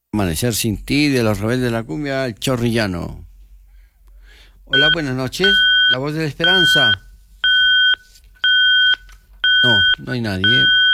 Amanecer sin ti, de los Rebeldes de la Cumbia, el Chorrillano. Hola, buenas noches. La voz de la esperanza. No, no hay nadie.